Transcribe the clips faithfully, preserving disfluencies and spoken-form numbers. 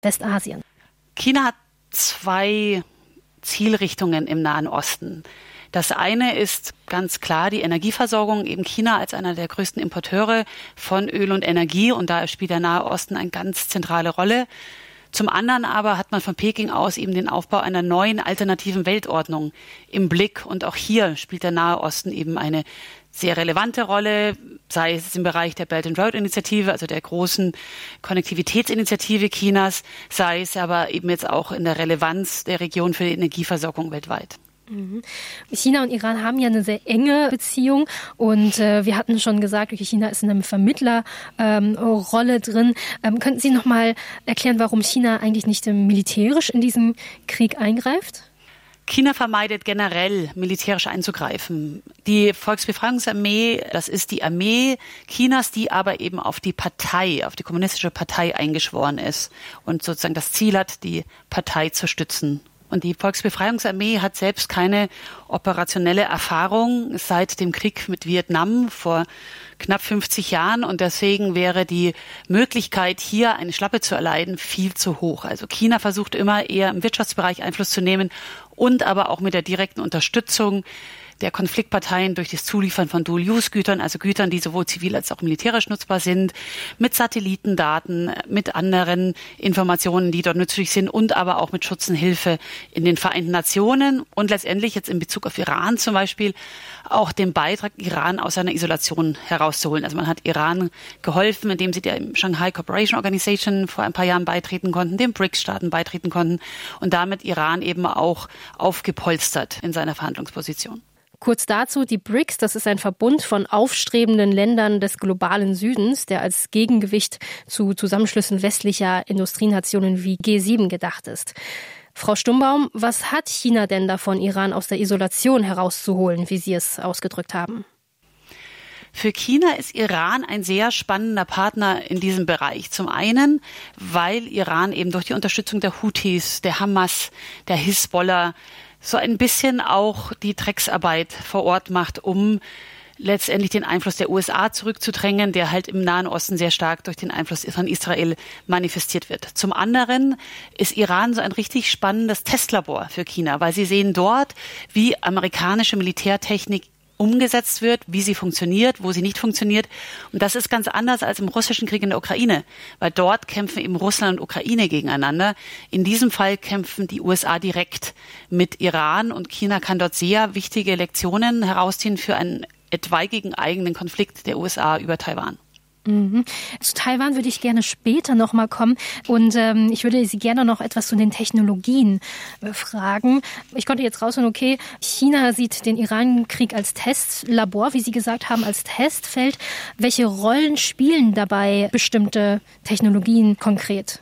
Westasien. China hat zwei Zielrichtungen im Nahen Osten. Das eine ist ganz klar die Energieversorgung, eben China als einer der größten Importeure von Öl und Energie, und da spielt der Nahe Osten eine ganz zentrale Rolle. Zum anderen aber hat man von Peking aus eben den Aufbau einer neuen alternativen Weltordnung im Blick, und auch hier spielt der Nahe Osten eben eine sehr relevante Rolle, sei es im Bereich der Belt and Road Initiative, also der großen Konnektivitätsinitiative Chinas, sei es aber eben jetzt auch in der Relevanz der Region für die Energieversorgung weltweit. China und Iran haben ja eine sehr enge Beziehung, und äh, wir hatten schon gesagt, China ist in einer Vermittlerrolle ähm, drin. Ähm, könnten Sie noch mal erklären, warum China eigentlich nicht militärisch in diesen Krieg eingreift? China vermeidet generell, militärisch einzugreifen. Die Volksbefreiungsarmee, das ist die Armee Chinas, die aber eben auf die Partei, auf die kommunistische Partei eingeschworen ist und sozusagen das Ziel hat, die Partei zu stützen. Und die Volksbefreiungsarmee hat selbst keine operationelle Erfahrung seit dem Krieg mit Vietnam vor knapp fünfzig Jahren. Und deswegen wäre die Möglichkeit, hier eine Schlappe zu erleiden, viel zu hoch. Also China versucht immer eher im Wirtschaftsbereich Einfluss zu nehmen und aber auch mit der direkten Unterstützung der Konfliktparteien durch das Zuliefern von Dual-Use-Gütern, also Gütern, die sowohl zivil als auch militärisch nutzbar sind, mit Satellitendaten, mit anderen Informationen, die dort nützlich sind, und aber auch mit Schutz und Hilfe in den Vereinten Nationen und letztendlich jetzt in Bezug auf Iran zum Beispiel auch den Beitrag, Iran aus seiner Isolation herauszuholen. Also man hat Iran geholfen, indem sie der Shanghai Cooperation Organization vor ein paar Jahren beitreten konnten, den B R I C S-Staaten beitreten konnten und damit Iran eben auch aufgepolstert in seiner Verhandlungsposition. Kurz dazu, die B R I C S, das ist ein Verbund von aufstrebenden Ländern des globalen Südens, der als Gegengewicht zu Zusammenschlüssen westlicher Industrienationen wie G sieben gedacht ist. Frau Stumbaum, was hat China denn davon, Iran aus der Isolation herauszuholen, wie Sie es ausgedrückt haben? Für China ist Iran ein sehr spannender Partner in diesem Bereich. Zum einen, weil Iran eben durch die Unterstützung der Houthis, der Hamas, der Hisbollah so ein bisschen auch die Drecksarbeit vor Ort macht, um letztendlich den Einfluss der U S A zurückzudrängen, der halt im Nahen Osten sehr stark durch den Einfluss von Israel manifestiert wird. Zum anderen ist Iran so ein richtig spannendes Testlabor für China, weil sie sehen dort, wie amerikanische Militärtechnik umgesetzt wird, wie sie funktioniert, wo sie nicht funktioniert. Und das ist ganz anders als im russischen Krieg in der Ukraine, weil dort kämpfen eben Russland und Ukraine gegeneinander. In diesem Fall kämpfen die U S A direkt mit Iran, und China kann dort sehr wichtige Lektionen herausziehen für einen etwaigen eigenen Konflikt der U S A über Taiwan. Mhm. Zu Taiwan würde ich gerne später noch mal kommen, und ähm, ich würde Sie gerne noch etwas zu den Technologien äh, fragen. Ich konnte jetzt raushören, okay, China sieht den Iran-Krieg als Testlabor, wie Sie gesagt haben, als Testfeld. Welche Rollen spielen dabei bestimmte Technologien konkret?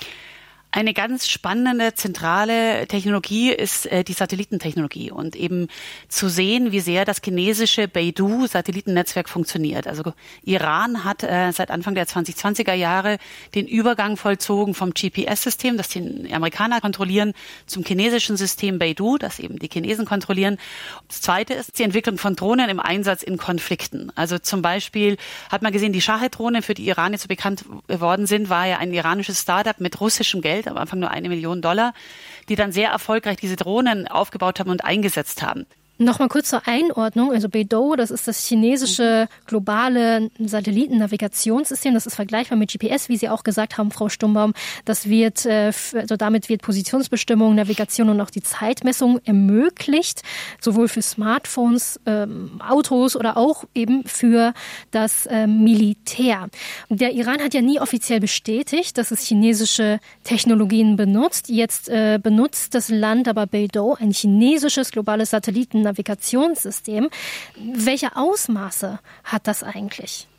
Eine ganz spannende, zentrale Technologie ist äh, die Satellitentechnologie und eben zu sehen, wie sehr das chinesische Beidou-Satellitennetzwerk funktioniert. Also Iran hat äh, seit Anfang der zwanzig zwanziger Jahre den Übergang vollzogen vom G P S-System, das die Amerikaner kontrollieren, zum chinesischen System Beidou, das eben die Chinesen kontrollieren. Das Zweite ist die Entwicklung von Drohnen im Einsatz in Konflikten. Also zum Beispiel hat man gesehen, die Shahed-Drohnen, für die Iran jetzt so bekannt geworden sind, war ja ein iranisches Startup mit russischem Geld, am Anfang nur eine Million Dollar, die dann sehr erfolgreich diese Drohnen aufgebaut haben und eingesetzt haben. Nochmal kurz zur Einordnung. Also Beidou, das ist das chinesische globale Satellitennavigationssystem. Das ist vergleichbar mit G P S, wie Sie auch gesagt haben, Frau Stumbaum. Das wird, also damit wird Positionsbestimmung, Navigation und auch die Zeitmessung ermöglicht, sowohl für Smartphones, ähm, Autos oder auch eben für das ähm, Militär. Der Iran hat ja nie offiziell bestätigt, dass es chinesische Technologien benutzt. Jetzt äh, benutzt das Land aber Beidou, ein chinesisches globales Satelliten Navigationssystem. Welche Ausmaße hat das eigentlich?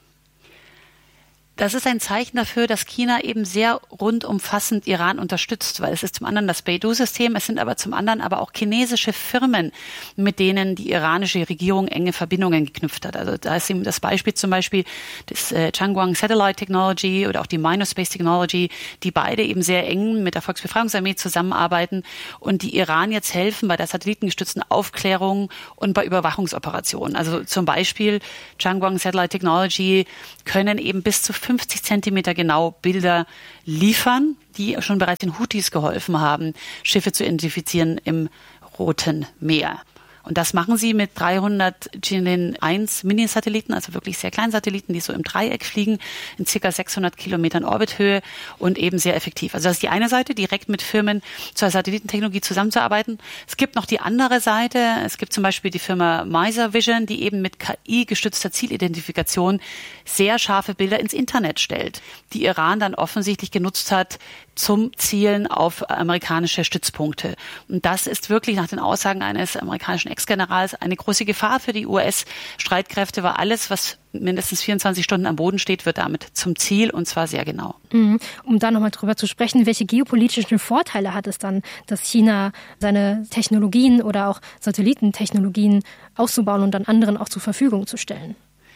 Das ist ein Zeichen dafür, dass China eben sehr rundumfassend Iran unterstützt, weil es ist zum anderen das Beidou-System, es sind aber zum anderen aber auch chinesische Firmen, mit denen die iranische Regierung enge Verbindungen geknüpft hat. Also da ist eben das Beispiel zum Beispiel das äh, Changguang Satellite Technology oder auch die Minospace Technology, die beide eben sehr eng mit der Volksbefreiungsarmee zusammenarbeiten und die Iran jetzt helfen bei der satellitengestützten Aufklärung und bei Überwachungsoperationen. Also zum Beispiel Changguang Satellite Technology können eben bis zu fünfzig Zentimeter genau Bilder liefern, die schon bereits den Houthis geholfen haben, Schiffe zu identifizieren im Roten Meer. Und das machen sie mit dreihundert Jinin eins Mini-Satelliten, also wirklich sehr kleinen Satelliten, die so im Dreieck fliegen, in circa sechshundert Kilometern Orbithöhe und eben sehr effektiv. Also das ist die eine Seite, direkt mit Firmen zur Satellitentechnologie zusammenzuarbeiten. Es gibt noch die andere Seite. Es gibt zum Beispiel die Firma Miser Vision, die eben mit K I-gestützter Zielidentifikation sehr scharfe Bilder ins Internet stellt, die Iran dann offensichtlich genutzt hat zum Zielen auf amerikanische Stützpunkte. Und das ist wirklich nach den Aussagen eines amerikanischen Ex-Generals eine große Gefahr für die U S-Streitkräfte, weil alles, was mindestens vierundzwanzig Stunden am Boden steht, wird damit zum Ziel, und zwar sehr genau. Um da nochmal drüber zu sprechen, welche geopolitischen Vorteile hat es dann, dass China seine Technologien oder auch Satellitentechnologien auszubauen und dann anderen auch zur Verfügung zu stellen?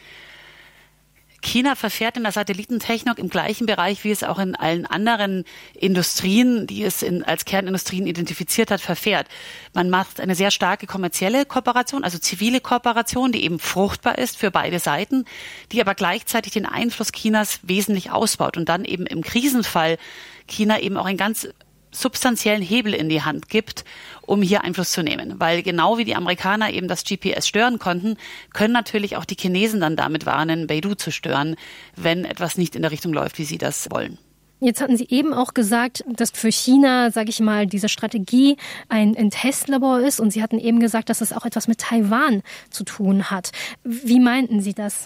China verfährt in der Satellitentechnik im gleichen Bereich, wie es auch in allen anderen Industrien, die es in, als Kernindustrien identifiziert hat, verfährt. Man macht eine sehr starke kommerzielle Kooperation, also zivile Kooperation, die eben fruchtbar ist für beide Seiten, die aber gleichzeitig den Einfluss Chinas wesentlich ausbaut und dann eben im Krisenfall China eben auch ein ganz substanziellen Hebel in die Hand gibt, um hier Einfluss zu nehmen. Weil genau wie die Amerikaner eben das G P S stören konnten, können natürlich auch die Chinesen dann damit warnen, Beidou zu stören, wenn etwas nicht in der Richtung läuft, wie sie das wollen. Jetzt hatten Sie eben auch gesagt, dass für China, sage ich mal, diese Strategie ein, ein Testlabor ist. Und Sie hatten eben gesagt, dass es auch etwas mit Taiwan zu tun hat. Wie meinten Sie das?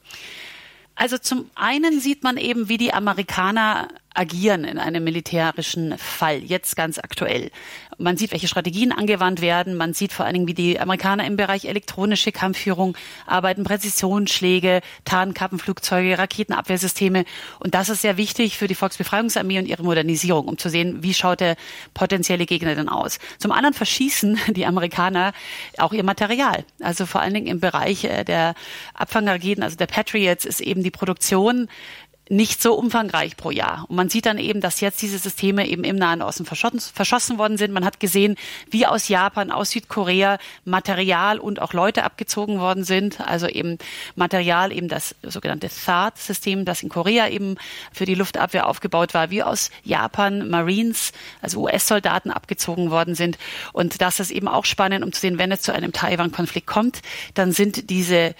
Also zum einen sieht man eben, wie die Amerikaner agieren in einem militärischen Fall, jetzt ganz aktuell. Man sieht, welche Strategien angewandt werden. Man sieht vor allen Dingen, wie die Amerikaner im Bereich elektronische Kampfführung arbeiten, Präzisionsschläge, Tarnkappenflugzeuge, Raketenabwehrsysteme. Und das ist sehr wichtig für die Volksbefreiungsarmee und ihre Modernisierung, um zu sehen, wie schaut der potenzielle Gegner denn aus. Zum anderen verschießen die Amerikaner auch ihr Material. Also vor allen Dingen im Bereich der Abfangraketen, also der Patriots, ist eben die Produktion nicht so umfangreich pro Jahr. Und man sieht dann eben, dass jetzt diese Systeme eben im Nahen Osten verschossen, verschossen worden sind. Man hat gesehen, wie aus Japan, aus Südkorea Material und auch Leute abgezogen worden sind. Also eben Material, eben das sogenannte T H A A D-System, das in Korea eben für die Luftabwehr aufgebaut war, wie aus Japan Marines, also U S-Soldaten abgezogen worden sind. Und das ist eben auch spannend, um zu sehen, wenn es zu einem Taiwan-Konflikt kommt, dann sind diese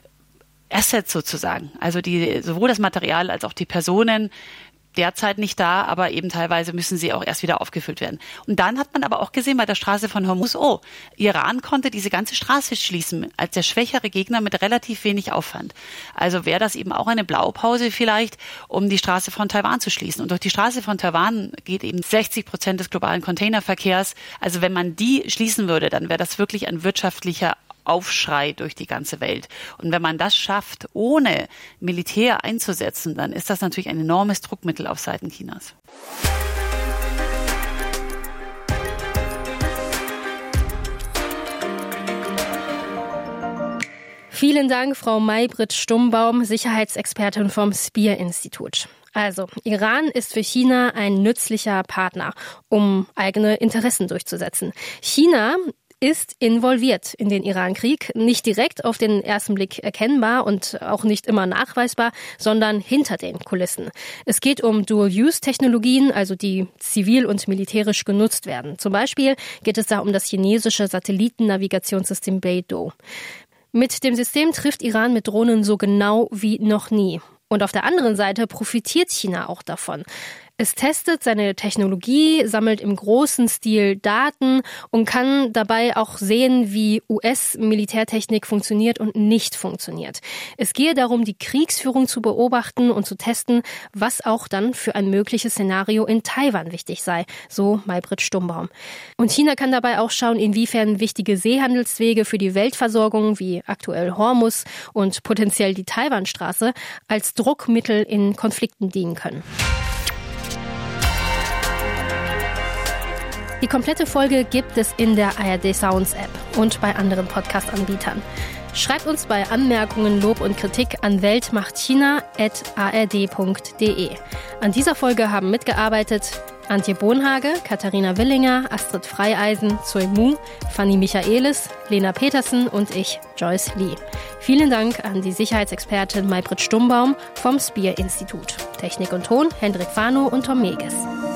Assets sozusagen, also die, sowohl das Material als auch die Personen derzeit nicht da, aber eben teilweise müssen sie auch erst wieder aufgefüllt werden. Und dann hat man aber auch gesehen bei der Straße von Hormuz, oh, Iran konnte diese ganze Straße schließen als der schwächere Gegner mit relativ wenig Aufwand. Also wäre das eben auch eine Blaupause vielleicht, um die Straße von Taiwan zu schließen. Und durch die Straße von Taiwan geht eben sechzig Prozent des globalen Containerverkehrs. Also wenn man die schließen würde, dann wäre das wirklich ein wirtschaftlicher Aufschrei durch die ganze Welt. Und wenn man das schafft, ohne Militär einzusetzen, dann ist das natürlich ein enormes Druckmittel auf Seiten Chinas. Vielen Dank, Frau Maybrit Stummbaum, Sicherheitsexpertin vom Speer-Institut. Also, Iran ist für China ein nützlicher Partner, um eigene Interessen durchzusetzen. China ist involviert in den Irankrieg, nicht direkt auf den ersten Blick erkennbar und auch nicht immer nachweisbar, sondern hinter den Kulissen. Es geht um Dual-Use-Technologien, also die zivil und militärisch genutzt werden. Zum Beispiel geht es da um das chinesische Satellitennavigationssystem Beidou. Mit dem System trifft Iran mit Drohnen so genau wie noch nie. Und auf der anderen Seite profitiert China auch davon. Es testet seine Technologie, sammelt im großen Stil Daten und kann dabei auch sehen, wie U S-Militärtechnik funktioniert und nicht funktioniert. Es gehe darum, die Kriegsführung zu beobachten und zu testen, was auch dann für ein mögliches Szenario in Taiwan wichtig sei, so Maybrit Stummbaum. Und China kann dabei auch schauen, inwiefern wichtige Seehandelswege für die Weltversorgung, wie aktuell Hormuz und potenziell die Taiwanstraße, als Druckmittel in Konflikten dienen können. Die komplette Folge gibt es in der A R D Sounds App und bei anderen Podcast-Anbietern. Schreibt uns bei Anmerkungen, Lob und Kritik an weltmachtchina at a r d punkt d e. An dieser Folge haben mitgearbeitet Antje Bonhage, Katharina Willinger, Astrid Freieisen, Zoe Mu, Fanny Michaelis, Lena Petersen und ich, Joyce Lee. Vielen Dank an die Sicherheitsexpertin Maybrit Stumbaum vom Speer-Institut. Technik und Ton Hendrik Fano und Tom Meges.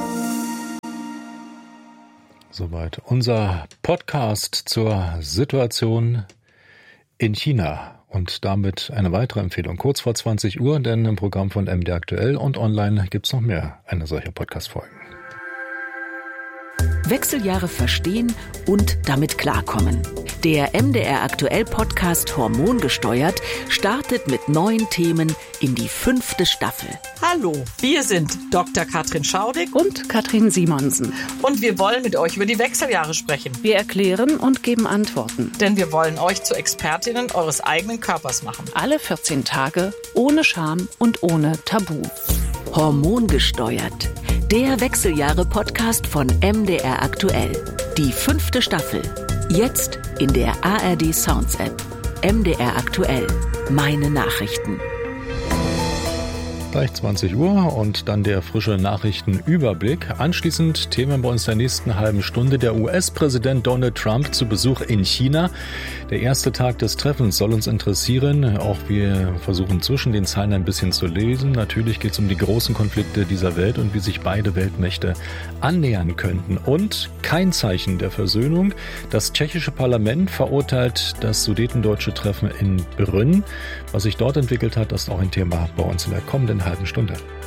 Soweit unser Podcast zur Situation in China. Und damit eine weitere Empfehlung, kurz vor zwanzig Uhr, denn im Programm von M D R Aktuell und online gibt es noch mehr eine solche Podcast-Folgen. Wechseljahre verstehen und damit klarkommen. Der M D R Aktuell Podcast Hormongesteuert startet mit neuen Themen in die fünfte Staffel. Hallo, wir sind Doktor Katrin Schaudig und Katrin Simonsen. Und wir wollen mit euch über die Wechseljahre sprechen. Wir erklären und geben Antworten. Denn wir wollen euch zu Expertinnen eures eigenen Körpers machen. Alle vierzehn Tage, ohne Scham und ohne Tabu. Hormongesteuert. Der Wechseljahre-Podcast von M D R Aktuell. Die fünfte Staffel. Jetzt in der A R D Sounds App. M D R Aktuell. Meine Nachrichten. Gleich zwanzig Uhr und dann der frische Nachrichtenüberblick. Anschließend Themen bei uns der nächsten halben Stunde. Der U S-Präsident Donald Trump zu Besuch in China. Der erste Tag des Treffens soll uns interessieren. Auch wir versuchen zwischen den Zeilen ein bisschen zu lesen. Natürlich geht es um die großen Konflikte dieser Welt und wie sich beide Weltmächte annähern könnten. Und kein Zeichen der Versöhnung. Das tschechische Parlament verurteilt das sudetendeutsche Treffen in Brünn. Was sich dort entwickelt hat, das ist auch ein Thema bei uns in der kommenden halben Stunde.